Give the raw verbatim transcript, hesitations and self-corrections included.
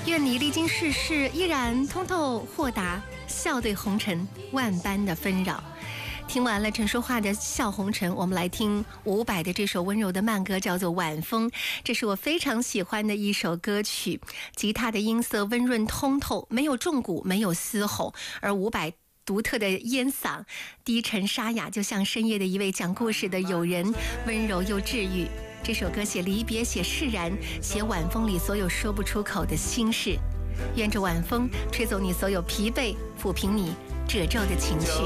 愿你历经世事，依然通透豁达，笑对红尘万般的纷扰。听完了陈淑桦的《笑红尘》，我们来听伍佰的这首温柔的慢歌，叫做《晚风》。这是我非常喜欢的一首歌曲，吉他的音色温润通透，没有重鼓，没有嘶吼，而伍佰独特的烟嗓低沉沙哑，就像深夜的一位讲故事的友人，温柔又治愈。这首歌写离别，写释然，写晚风里所有说不出口的心事。愿这晚风吹走你所有疲惫，抚平你褶皱的情绪。